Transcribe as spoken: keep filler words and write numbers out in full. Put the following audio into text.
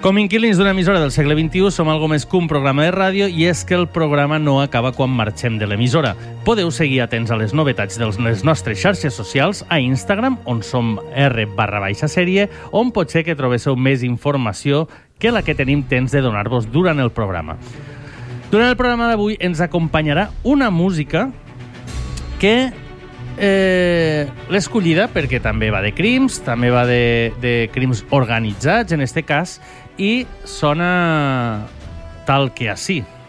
Com inquilins d'una emissora del segle vint-i-u, som algo més que un programa de ràdio, i és que el programa no acaba quan marxem de l'emissora. Podeu seguir atents a les novetats de les nostres xarxes socials a Instagram, on som r barra baixa sèrie, on pot ser que trobéssiu més informació que la que tenim temps de donar-vos durant el programa. Durant el programa d'avui ens acompanyarà una música que eh, l'he escollida perquè també va de crims, també va de, de crims organitzats, en este cas, i sona tal que així.